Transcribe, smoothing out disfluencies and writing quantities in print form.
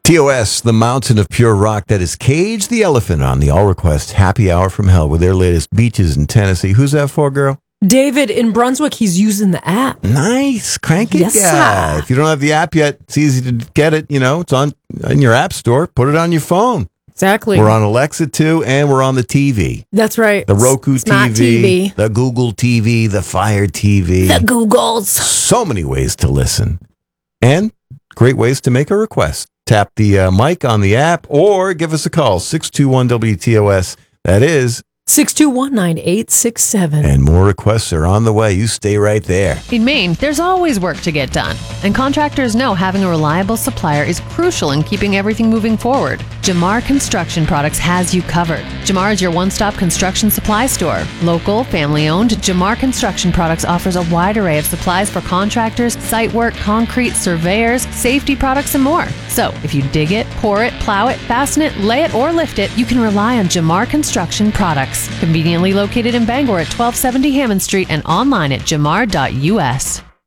TOS, the mountain of pure rock that is Cage the Elephant on the All Request Happy Hour from Hell with their latest Beaches in Tennessee. Who's that for, girl? David in Brunswick, he's using the app. Nice. Crank it, Yes, guy. sir. If you don't have the app yet, it's easy to get it. You know, it's in your app store. Put it on your phone. Exactly. We're on Alexa, too, and we're on the TV. That's right. The Roku Smart TV, the Google TV, the Fire TV. The Googles. So many ways to listen. And great ways to make a request. Tap the mic on the app or give us a call, 621-WTOS. That is 621-9867. And more requests are on the way. You stay right there. In Maine, there's always work to get done, and contractors know having a reliable supplier is crucial in keeping everything moving forward. Jamar Construction Products has you covered. Jamar is your one-stop construction supply store. Local, family-owned, Jamar Construction Products offers a wide array of supplies for contractors, site work, concrete, surveyors, safety products, and more. So, if you dig it, pour it, plow it, fasten it, lay it, or lift it, you can rely on Jamar Construction Products. Conveniently located in Bangor at 1270 Hammond Street and online at jamar.us.